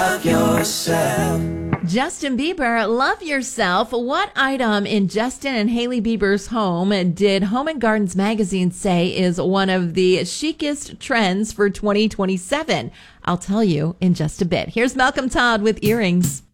Justin Bieber, Love Yourself. What item in Justin and Hailey Bieber's home did Home and Gardens magazine say is one of the chicest trends for 2027? I'll tell you in just a bit. Here's Malcolm Todd with Earrings.